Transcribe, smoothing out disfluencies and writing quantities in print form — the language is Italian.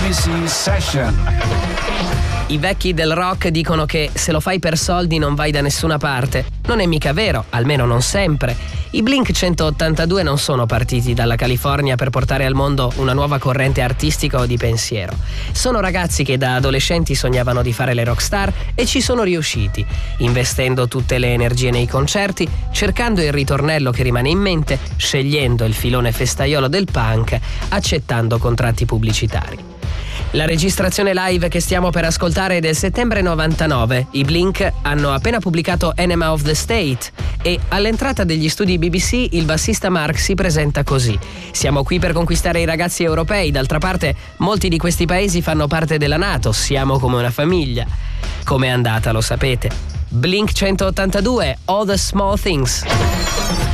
BBC Session. I vecchi del rock dicono che se lo fai per soldi non vai da nessuna parte. Non è mica vero, almeno non sempre. I Blink 182 non sono partiti dalla California per portare al mondo una nuova corrente artistica o di pensiero. Sono ragazzi che da adolescenti sognavano di fare le rockstar e ci sono riusciti, investendo tutte le energie nei concerti, cercando il ritornello che rimane in mente, scegliendo il filone festaiolo del punk, accettando contratti pubblicitari. La registrazione live che stiamo per ascoltare è del settembre 99. I Blink hanno appena pubblicato Enema of the State e all'entrata degli studi BBC il bassista Mark si presenta così: siamo qui per conquistare i ragazzi europei, d'altra parte molti di questi paesi fanno parte della NATO, siamo come una famiglia. Com'è andata lo sapete. Blink 182, All the Small Things.